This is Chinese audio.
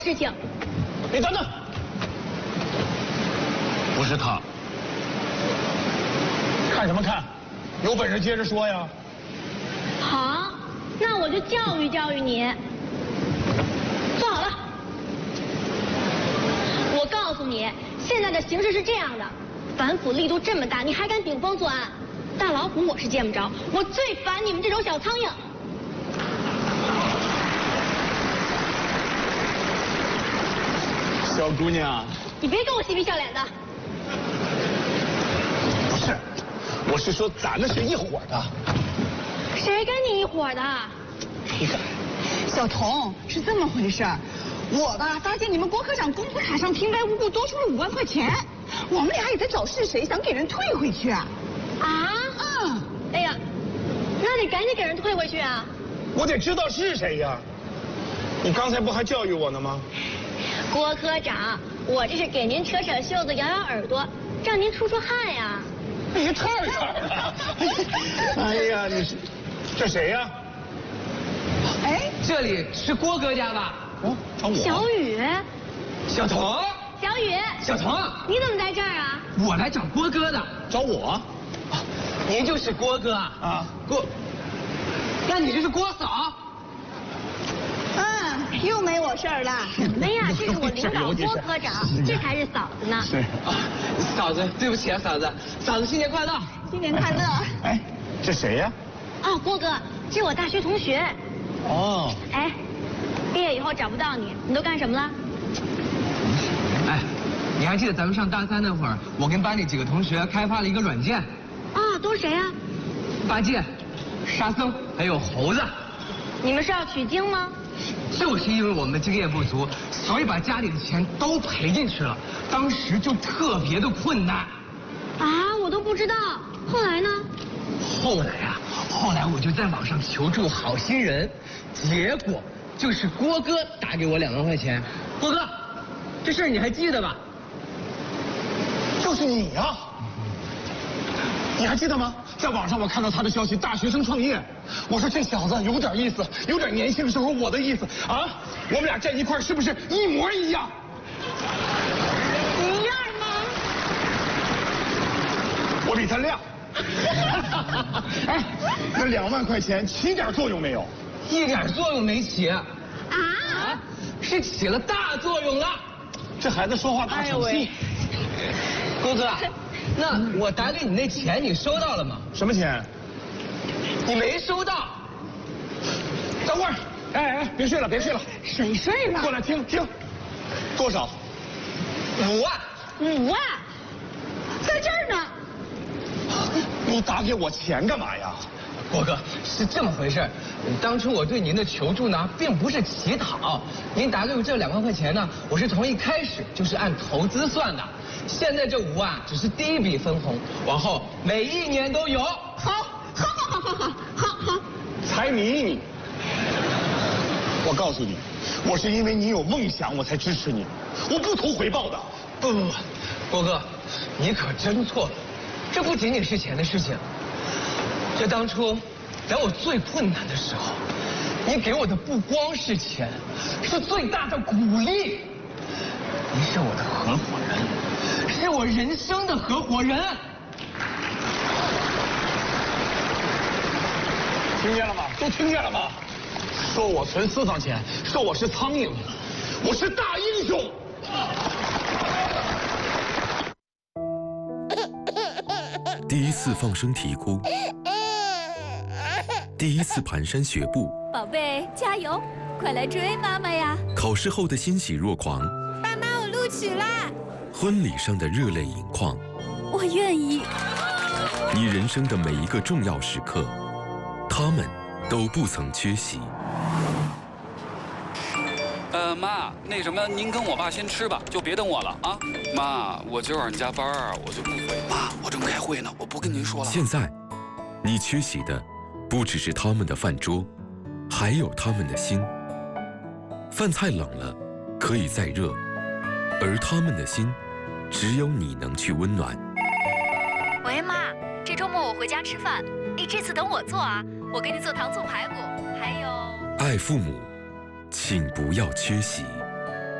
事情。 你等等，不是他，看什么看？有本事接着说呀！ 好，那我就教育教育你。坐好了，我告诉你，现在的形势是这样的，反腐力度这么大，你还敢顶风作案？大老虎我是见不着，我最烦你们这种小苍蝇。 小姑娘， 你别跟我嬉皮笑脸的。 不是，我是说咱们是一伙的。 谁跟你一伙的？ 你看， 小童是这么回事儿，我吧发现你们郭科长工资卡上平白无故多出了5万块钱，我们俩也在找是谁，想给人退回去啊。 哎呀，那得赶紧给人退回去啊！ 我得知道是谁呀。你刚才不还教育我呢吗？ 郭科长，我这是给您扯扯袖子、咬咬耳朵，让您出出汗呀。 你太惨了！哎呀，你是这谁呀？ 哎， 这里是郭哥家吧？ 哦，找我。 小雨， 小童， 小雨， 小童， 你怎么在这儿啊？ 我来找郭哥的。 找我？ 您就是郭哥啊？ 郭，那你就是郭嫂？ 又没我事儿了。 什么呀？这是我领导郭科长，这才是嫂子呢。 是啊，嫂子，对不起啊，嫂子，嫂子新年快乐！ 新年快乐！ 哎，这谁呀？ 哦，郭哥，这是我大学同学。 哦。 哎，毕业以后找不到你，你都干什么了？ 哎，你还记得咱们上大3那会儿，我跟班里几个同学开发了一个软件？ 啊，都是谁呀？ 八戒、沙僧还有猴子。 你们是要取经吗？ 就是因为我们的经验不足，所以把家里的钱都赔进去了，当时就特别的困难。 啊，我都不知道。后来呢？ 后来我就在网上求助好心人，结果就是郭哥打给我2万块钱。郭哥，这事儿你还记得吧？ 就是你呀！你还记得吗？在网上我看到他的消息，大学生创业。我说这小子有点意思，有点年轻时候我的意思啊！我们俩站一块儿是不是一模一样？ 一样吗？ 我比他亮。哎，那2万块钱起点作用没有？ 一点作用没起。 啊？ 是起了大作用了。 这孩子说话大小气。 郭哥，那我打给你那钱你收到了吗？ 什么钱？ 你没收到。 等会儿，哎，别睡了，别睡了。 谁睡了？ 过来听。多少 ？5万。 5万， 在这儿呢。 你打给我钱干嘛呀？ 郭哥，是这么回事，当初我对您的求助呢，并不是乞讨。您打给我这2万块钱呢，我是从一开始就是按投资算的。现在这5万只是第一笔分红，往后每1年都有。 好。 财迷。我告诉你，我是因为你有梦想，我才支持你，我不图回报的。 不，郭哥，你可真错了。这不仅仅是钱的事情，这当初在我最困难的时候，你给我的不光是钱，是最大的鼓励。你是我的合伙人，是我人生的合伙人。 听见了吗？都听见了吗？说我存私房钱，说我是苍蝇，我是大英雄。 第一次放声啼哭，第一次蹒跚学步， 宝贝，加油，快来追妈妈呀！ 考试后的欣喜若狂， 爸妈，我录取啦！ 婚礼上的热泪盈眶， 我愿意。 你人生的每一个重要时刻，他们都不曾缺席。 妈，那什么，您跟我爸先吃吧，就别等我了啊。妈，我今晚加班啊，我就不回。妈，我正开会呢，我不跟您说了。 现在，你缺席的不只是他们的饭桌，还有他们的心。饭菜冷了，可以再热，而他们的心，只有你能去温暖。 喂，妈，这周末我回家吃饭，你这次等我做啊，我给你做糖醋排骨，还有…… 爱父母，请不要缺席。